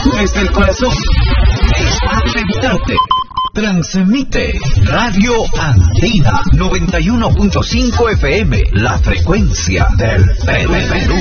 desde el corazón. Está presentarte. Transmite Radio Andina 91.5 FM, la frecuencia del Perú.